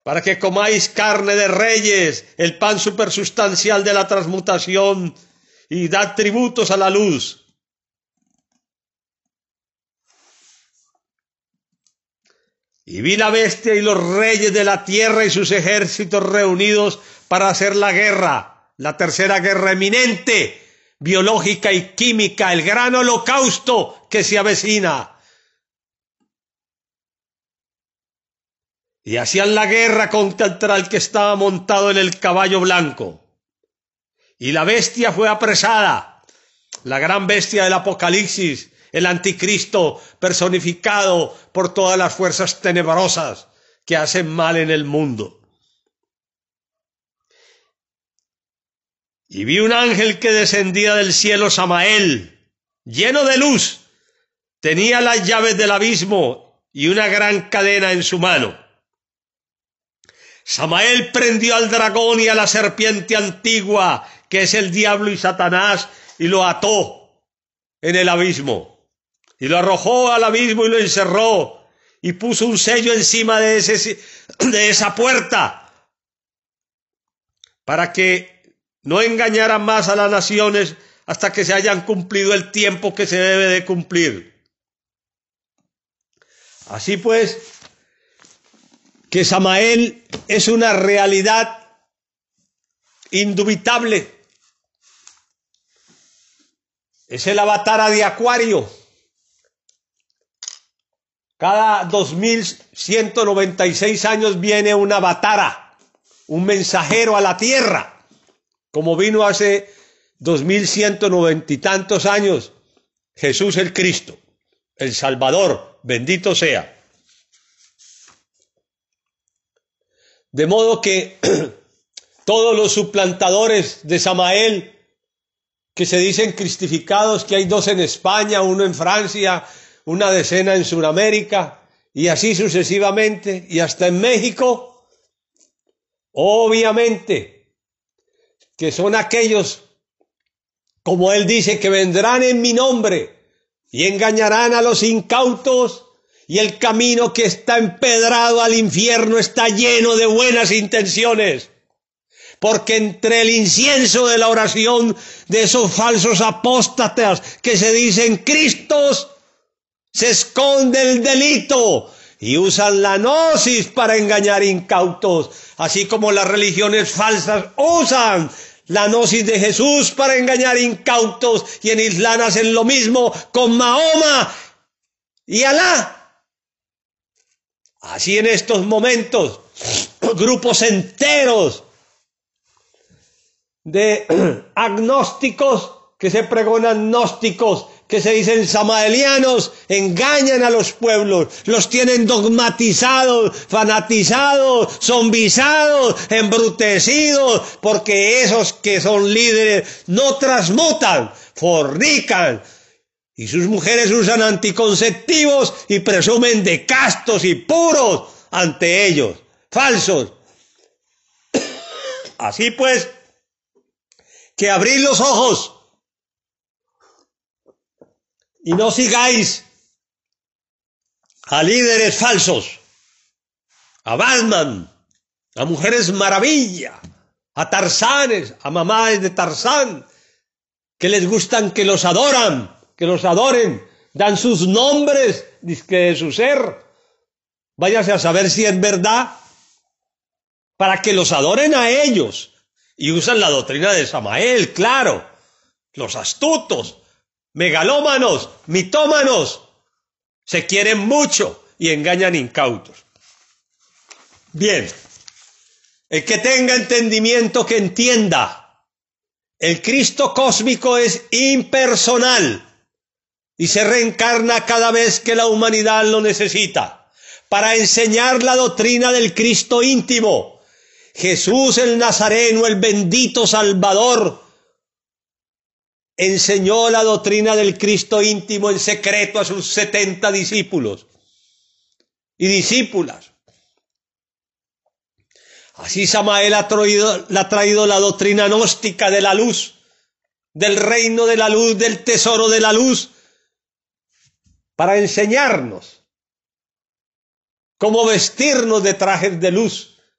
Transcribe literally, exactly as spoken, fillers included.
para que comáis carne de reyes, el pan supersustancial de la transmutación, y dad tributos a la luz. Y vi la bestia y los reyes de la tierra y sus ejércitos reunidos para hacer la guerra, la tercera guerra eminente, biológica y química, el gran holocausto que se avecina. Y hacían la guerra contra el que estaba montado en el caballo blanco. Y la bestia fue apresada, la gran bestia del Apocalipsis, el anticristo personificado por todas las fuerzas tenebrosas que hacen mal en el mundo. Y vi un ángel que descendía del cielo, Samael, lleno de luz, tenía las llaves del abismo y una gran cadena en su mano. Samael prendió al dragón y a la serpiente antigua, que es el diablo y Satanás, y lo ató en el abismo. Y lo arrojó al abismo y lo encerró, y puso un sello encima de, ese, de esa puerta, para que no engañara más a las naciones hasta que se hayan cumplido el tiempo que se debe de cumplir. Así pues, que Samael es una realidad indubitable. Es el avatar de Acuario. Cada dos mil ciento noventa y seis años viene una avatara, un mensajero a la tierra, como vino hace dos mil ciento noventa y tantos años Jesús el Cristo, el Salvador, bendito sea. De modo que todos los suplantadores de Samael, que se dicen cristificados, que hay dos en España, uno en Francia, una decena en Sudamérica, y así sucesivamente, y hasta en México, obviamente, que son aquellos, como él dice, que vendrán en mi nombre, y engañarán a los incautos, y el camino que está empedrado al infierno está lleno de buenas intenciones. Porque entre el incienso de la oración de esos falsos apóstatas que se dicen Cristos, se esconde el delito y usan la gnosis para engañar incautos, así como las religiones falsas usan la gnosis de Jesús para engañar incautos, y en Islam hacen lo mismo con Mahoma y Alá. Así en estos momentos, grupos enteros de agnósticos que se pregonan gnósticos, que se dicen samaelianos, engañan a los pueblos, los tienen dogmatizados, fanatizados, zombizados, embrutecidos, porque esos que son líderes no transmutan, fornican, y sus mujeres usan anticonceptivos y presumen de castos y puros ante ellos, falsos. Así pues, que abrid los ojos y no sigáis a líderes falsos, a Batman, a mujeres maravilla, a Tarzanes, a mamás de Tarzán, que les gustan que los adoran, que los adoren, dan sus nombres, dizque de su ser. Váyase a saber si es verdad, para que los adoren a ellos, y usan la doctrina de Samael, claro, los astutos, megalómanos, mitómanos, se quieren mucho y engañan incautos. Bien, el que tenga entendimiento que entienda, el Cristo cósmico es impersonal y se reencarna cada vez que la humanidad lo necesita, para enseñar la doctrina del Cristo íntimo. Jesús el Nazareno, el bendito Salvador, enseñó la doctrina del Cristo íntimo en secreto a sus setenta discípulos y discípulas. Así Samael ha traído, ha traído la doctrina gnóstica de la luz, del reino de la luz, del tesoro de la luz, para enseñarnos cómo vestirnos de trajes de luz.